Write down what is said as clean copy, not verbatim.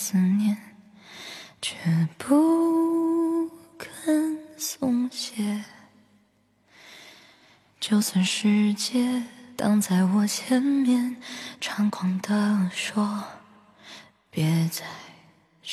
思念，却不肯松懈。就算世界挡在我前面，猖狂地说别再